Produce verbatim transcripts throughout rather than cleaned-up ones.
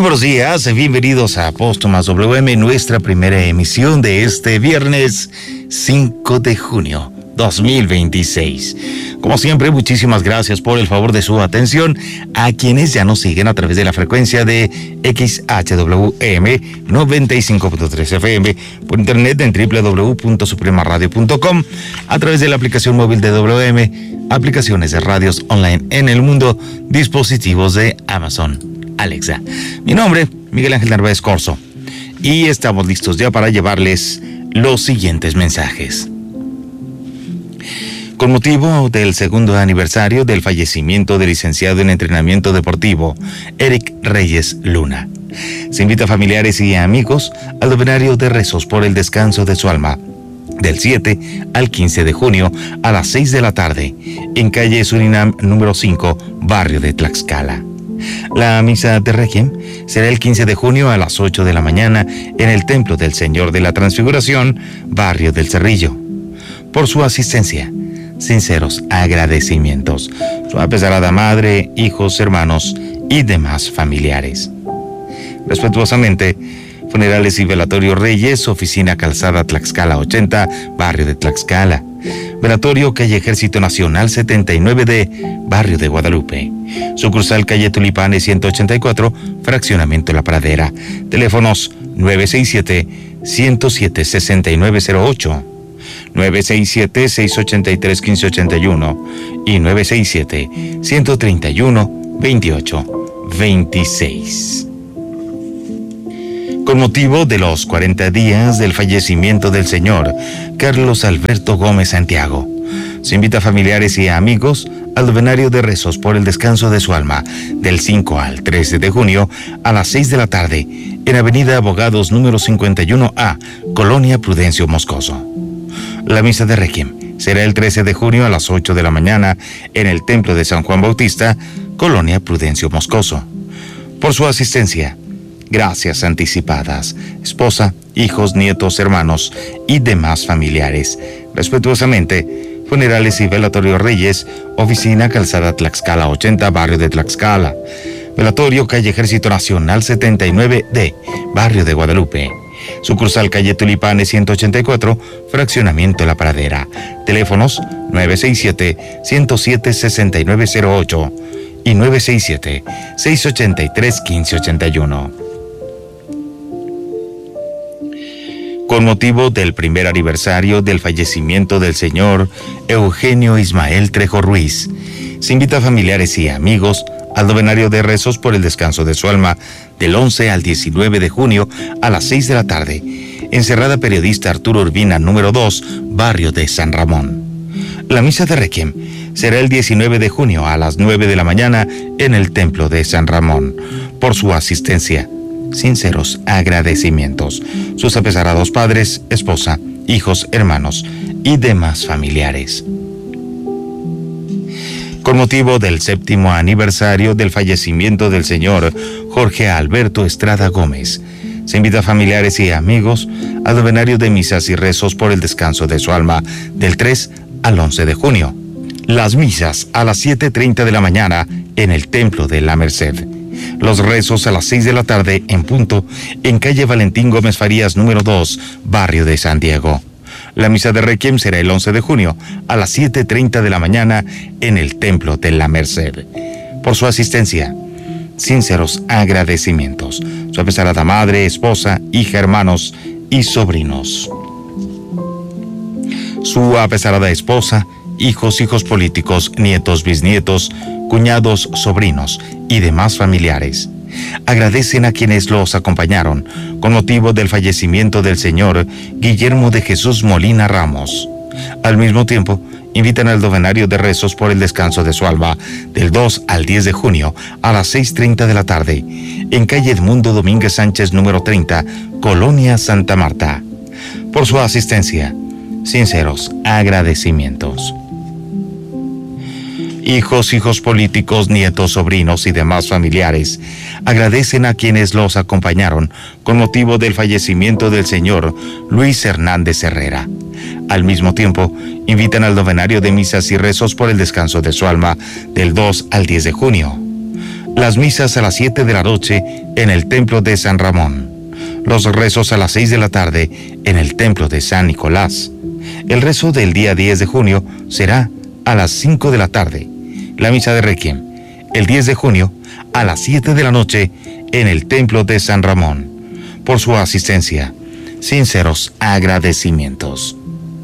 buenos días, bienvenidos a Póstumas W M, nuestra primera emisión de este viernes cinco de junio dos mil veintiséis. Como siempre, muchísimas gracias por el favor de su atención a quienes ya nos siguen a través de la frecuencia de X H W M noventa y cinco punto tres F M, por internet en doble u doble u doble u punto suprema radio punto com, a través de la aplicación móvil de W M, aplicaciones de radios online en el mundo, dispositivos de Amazon Alexa. Mi nombre, Miguel Ángel Narváez Corzo, y estamos listos ya para llevarles los siguientes mensajes. Con motivo del segundo aniversario del fallecimiento del licenciado en entrenamiento deportivo, Eric Reyes Luna, se invita a familiares y amigos al novenario de rezos por el descanso de su alma, del siete al quince de junio a las seis de la tarde, en calle Surinam número cinco, barrio de Tlaxcala. La misa de Requiem será el quince de junio a las ocho de la mañana en el Templo del Señor de la Transfiguración, barrio del Cerrillo. Por su asistencia, sinceros agradecimientos. Su apesarada madre, hijos, hermanos y demás familiares. Respetuosamente, Funerales y Velatorio Reyes, Oficina Calzada Tlaxcala ochenta, barrio de Tlaxcala. Velatorio Calle Ejército Nacional setenta y nueve D, barrio de Guadalupe. Sucursal Calle Tulipanes ciento ochenta y cuatro, Fraccionamiento La Pradera. Teléfonos nueve seis siete, uno cero siete, seis nueve cero ocho. nueve seis siete, seis ocho tres, uno cinco ocho uno y nueve seis siete, uno tres uno, dos ocho dos seis. Con motivo de los cuarenta días del fallecimiento del señor Carlos Alberto Gómez Santiago, se invita a familiares y amigos al novenario de rezos por el descanso de su alma del cinco al trece de junio a las seis de la tarde en Avenida Abogados número cincuenta y uno A, Colonia Prudencio Moscoso. La misa de Requiem será el trece de junio a las ocho de la mañana en el Templo de San Juan Bautista, Colonia Prudencio Moscoso. Por su asistencia, gracias anticipadas, esposa, hijos, nietos, hermanos y demás familiares. Respetuosamente, Funerales y Velatorio Reyes, Oficina Calzada Tlaxcala ochenta, barrio de Tlaxcala. Velatorio Calle Ejército Nacional setenta y nueve D, barrio de Guadalupe. Sucursal Calle Tulipanes ciento ochenta y cuatro, Fraccionamiento La Pradera. Teléfonos nueve seis siete, uno cero siete, seis nueve cero ocho y nueve seis siete, seis ocho tres, uno cinco ocho uno. Con motivo del primer aniversario del fallecimiento del señor Eugenio Ismael Trejo Ruiz, se invita a familiares y amigos al novenario de rezos por el descanso de su alma del once al diecinueve de junio a las seis de la tarde, en Cerrada Periodista Arturo Urbina número dos, barrio de San Ramón. La misa de Requiem será el diecinueve de junio a las nueve de la mañana en el Templo de San Ramón. Por su asistencia, sinceros agradecimientos. Sus apesarados padres, esposa, hijos, hermanos y demás familiares. Con motivo del séptimo aniversario del fallecimiento del señor Jorge Alberto Estrada Gómez, se invita a familiares y amigos al novenario de misas y rezos por el descanso de su alma del tres al once de junio. Las misas a las siete treinta de la mañana en el Templo de la Merced. Los rezos a las seis de la tarde en punto en calle Valentín Gómez Farías número dos, barrio de San Diego. La misa de Requiem será el once de junio a las siete treinta de la mañana en el Templo de la Merced. Por su asistencia, sinceros agradecimientos. Su apesarada madre, esposa, hija, hermanos y sobrinos. Su apesarada esposa, hijos, hijos políticos, nietos, bisnietos, cuñados, sobrinos y demás familiares. Agradecen a quienes los acompañaron con motivo del fallecimiento del señor Guillermo de Jesús Molina Ramos. Al mismo tiempo, invitan al novenario de rezos por el descanso de su alma del dos al diez de junio a las seis treinta de la tarde en calle Edmundo Domínguez Sánchez número treinta, Colonia Santa Marta. Por su asistencia, sinceros agradecimientos. Hijos, hijos políticos, nietos, sobrinos y demás familiares agradecen a quienes los acompañaron con motivo del fallecimiento del señor Luis Hernández Herrera. Al mismo tiempo, invitan al novenario de misas y rezos por el descanso de su alma del dos al diez de junio. Las misas a las siete de la noche en el Templo de San Ramón. Los rezos a las seis de la tarde en el Templo de San Nicolás. El rezo del día diez de junio será a las cinco de la tarde. La misa de Requiem, el diez de junio, a las siete de la noche, en el Templo de San Ramón. Por su asistencia, sinceros agradecimientos.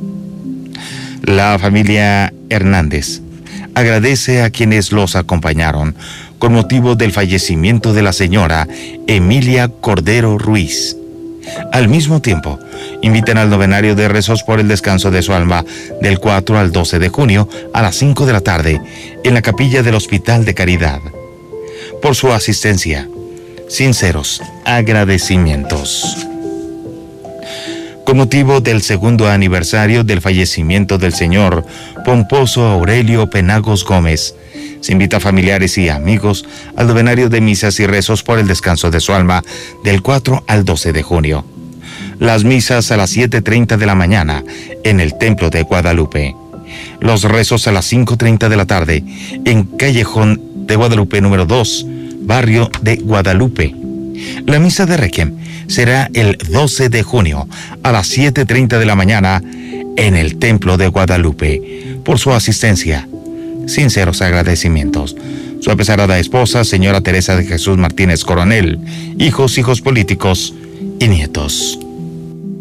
La familia Hernández agradece a quienes los acompañaron con motivo del fallecimiento de la señora Emilia Cordero Ruiz. Al mismo tiempo, invitan al novenario de rezos por el descanso de su alma del cuatro al doce de junio a las cinco de la tarde en la capilla del Hospital de Caridad. Por su asistencia, sinceros agradecimientos. Con motivo del segundo aniversario del fallecimiento del señor Pomposo Aurelio Penagos Gómez, se invita a familiares y amigos al novenario de misas y rezos por el descanso de su alma del cuatro al doce de junio. Las misas a las siete treinta de la mañana en el Templo de Guadalupe. Los rezos a las cinco treinta de la tarde en Callejón de Guadalupe número dos, barrio de Guadalupe. La misa de Requiem será el doce de junio a las siete treinta de la mañana en el Templo de Guadalupe. Por su asistencia, sinceros agradecimientos. Su apreciada esposa, señora Teresa de Jesús Martínez Coronel, hijos, hijos políticos y nietos.